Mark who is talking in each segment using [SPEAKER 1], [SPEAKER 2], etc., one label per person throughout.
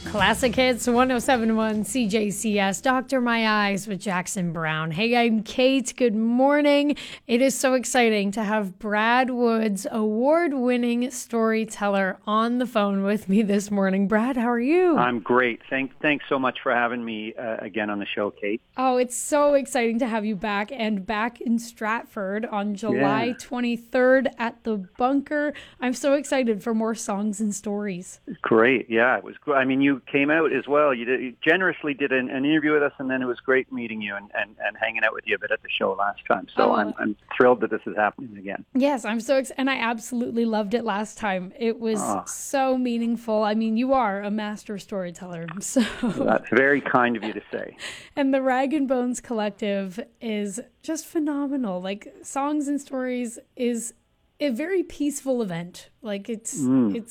[SPEAKER 1] Classic Hits 1071 CJCS, Dr. My Eyes with Jackson Brown. Hey, I'm Kate. Good morning. It is so exciting to have Brad Woods, award-winning storyteller, on the phone with me this morning. Brad, how are you?
[SPEAKER 2] I'm great. Thanks so much for having me again on the show, Kate.
[SPEAKER 1] Oh, it's so exciting to have you back, and back in Stratford on July 23rd at the Bunker. I'm so excited for more songs and stories.
[SPEAKER 2] Great. Yeah, it was good. I mean, you came out as well. You generously did an interview with us, and then it was great meeting you and hanging out with you a bit at the show last time. So I'm thrilled that this is happening again.
[SPEAKER 1] Yes, I'm so excited, and I absolutely loved it last time. It was so meaningful. I mean, you are a master storyteller. So
[SPEAKER 2] that's very kind of you to say.
[SPEAKER 1] And the Rag and Bones Collective is just phenomenal. Like, Songs and Stories is a very peaceful event. Like, it's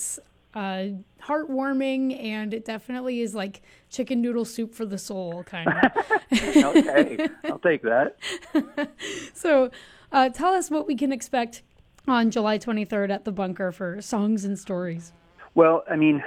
[SPEAKER 1] heartwarming, and it definitely is like chicken noodle soup for the soul, kind of.
[SPEAKER 2] Okay, I'll take that.
[SPEAKER 1] So tell us what we can expect on July 23rd at the Bunker for Songs and Stories.
[SPEAKER 2] Well, I mean,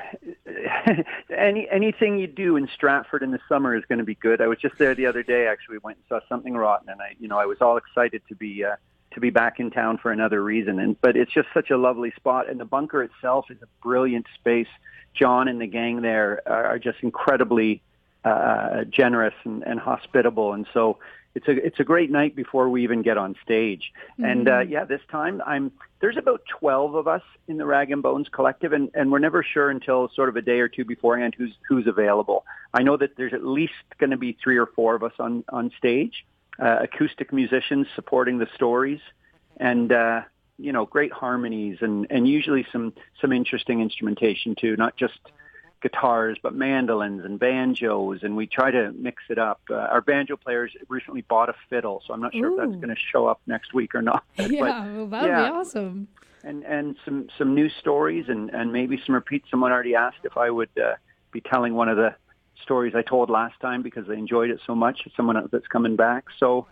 [SPEAKER 2] anything you do in Stratford in the summer is going to be good. I was just there the other day. Actually, went and saw Something Rotten, and I was all excited to be back in town for another reason. But it's just such a lovely spot, and the Bunker itself is a brilliant space. John and the gang there are just incredibly generous and hospitable, and so it's a great night before we even get on stage. Mm-hmm. And this time there's about 12 of us in the Rag and Bones Collective, and we're never sure until sort of a day or two beforehand who's available. I know that there's at least going to be 3 or 4 of us on stage. Acoustic musicians supporting the stories, and great harmonies, and usually some interesting instrumentation too, not just guitars but mandolins and banjos, and we try to mix it up. Our banjo players recently bought a fiddle, so I'm not sure if that's going to show up next week or not.
[SPEAKER 1] That'd be awesome.
[SPEAKER 2] And some new stories, and maybe some repeats. Someone already asked if I would be telling one of the stories I told last time because they enjoyed it so much. Someone that's coming back. So,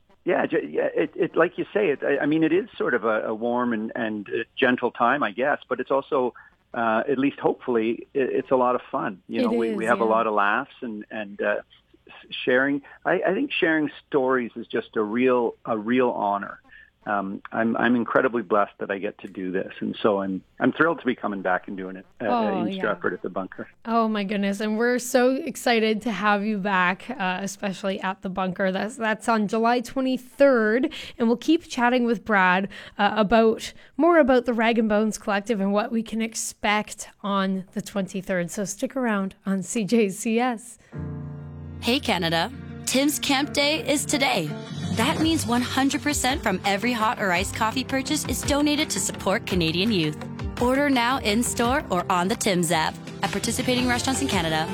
[SPEAKER 2] it like you say, it is sort of a warm and gentle time, I guess, but it's also, at least hopefully, it's a lot of fun. We have a lot of laughs and sharing. I think sharing stories is just a real honor. I'm incredibly blessed that I get to do this, and so I'm thrilled to be coming back and doing it in Stratford at the Bunker.
[SPEAKER 1] Oh my goodness! And we're so excited to have you back, especially at the Bunker. That's on July 23rd, and we'll keep chatting with Brad about the Rag and Bones Collective and what we can expect on the 23rd. So stick around on CJCS.
[SPEAKER 3] Hey Canada, Tim's Camp Day is today. That means 100% from every hot or iced coffee purchase is donated to support Canadian youth. Order now in-store or on the Tim's app at participating restaurants in Canada.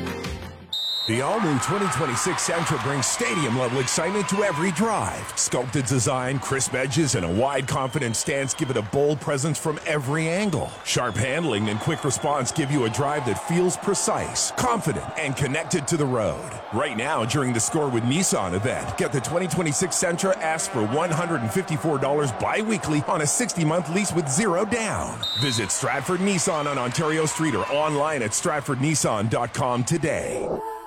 [SPEAKER 4] The all-new 2026 Sentra brings stadium-level excitement to every drive. Sculpted design, crisp edges, and a wide, confident stance give it a bold presence from every angle. Sharp handling and quick response give you a drive that feels precise, confident, and connected to the road. Right now, during the Score with Nissan event, get the 2026 Sentra S for $154 bi-weekly on a 60-month lease with 0 down. Visit Stratford Nissan on Ontario Street or online at stratfordnissan.com today.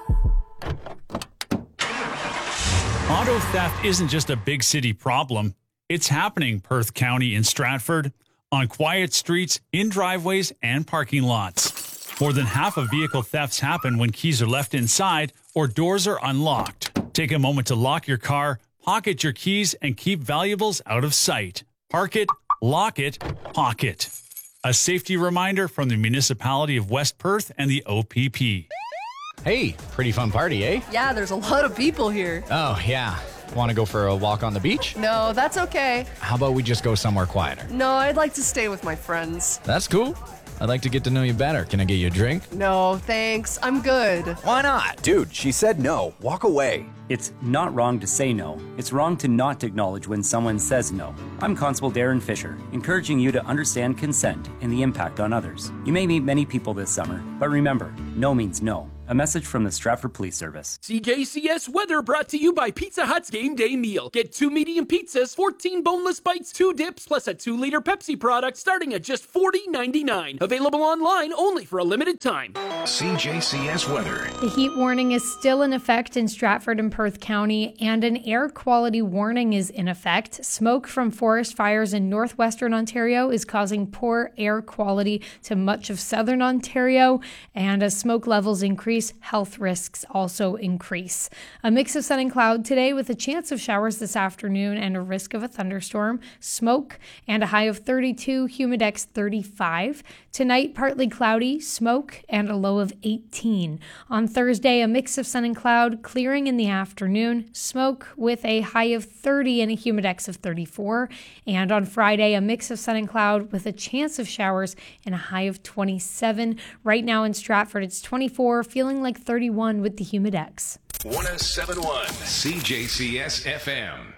[SPEAKER 5] Auto theft isn't just a big city problem. It's happening Perth County in Stratford, on quiet streets, in driveways, and parking lots. More than half of vehicle thefts happen when keys are left inside or doors are unlocked. Take a moment to lock your car, pocket your keys, and keep valuables out of sight. Park it, lock it, pocket. A safety reminder from the Municipality of West Perth and the OPP.
[SPEAKER 6] Hey, pretty fun party, eh?
[SPEAKER 7] Yeah, there's a lot of people here.
[SPEAKER 6] Oh, yeah. Want to go for a walk on the beach?
[SPEAKER 7] No, that's okay.
[SPEAKER 6] How about we just go somewhere quieter?
[SPEAKER 7] No, I'd like to stay with my friends.
[SPEAKER 6] That's cool. I'd like to get to know you better. Can I get you a drink?
[SPEAKER 7] No, thanks. I'm good.
[SPEAKER 6] Why not?
[SPEAKER 8] Dude, she said no. Walk away.
[SPEAKER 9] It's not wrong to say no. It's wrong to not acknowledge when someone says no. I'm Constable Darren Fisher, encouraging you to understand consent and the impact on others. You may meet many people this summer, but remember, no means no. A message from the Stratford Police Service.
[SPEAKER 10] CJCS weather brought to you by Pizza Hut's Game Day Meal. Get 2 medium pizzas, 14 boneless bites, 2 dips, plus a 2-liter Pepsi product starting at just $40.99. Available online only for a limited time.
[SPEAKER 4] CJCS weather.
[SPEAKER 1] The heat warning is still in effect in Stratford and Perth County, and an air quality warning is in effect. Smoke from forest fires in northwestern Ontario is causing poor air quality to much of southern Ontario, and as smoke levels increase, health risks also increase. A mix of sun and cloud today with a chance of showers this afternoon and a risk of a thunderstorm. Smoke and a high of 32, humidex 35. Tonight, partly cloudy, smoke, and a low of 18. On Thursday, a mix of sun and cloud, clearing in the afternoon, smoke with a high of 30 and a humidex of 34. And on Friday, a mix of sun and cloud with a chance of showers and a high of 27. Right now in Stratford, it's 24, feeling like 31 with the humidex.
[SPEAKER 4] 107.1 CJCS FM.